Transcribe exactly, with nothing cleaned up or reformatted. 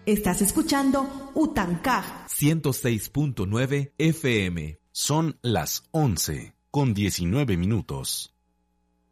Estás escuchando Utancaj ciento seis punto nueve F M. Son las once con diecinueve minutos.